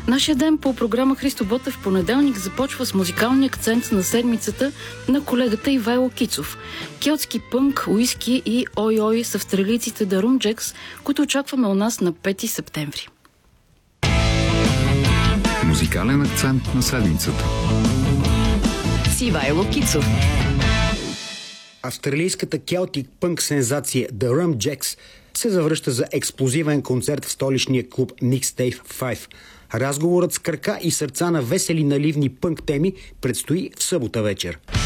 Нашия ден по програма Христо Ботев в понеделник започва с музикалния акцент на седмицата на колегата Ивайло Кицов. Келтски пънк, уиски и ой-ой с австралийците The Rumjacks, които очакваме у нас на 5 септември. Музикален акцент на седмицата с Ивайло Кицов. Австралийската келтик пънк сензация The Rumjacks се завръща за експлозивен концерт в столичния клуб Mixtape 5. Разговорът с крака и сърца на весели наливни пънк теми предстои в събота вечер.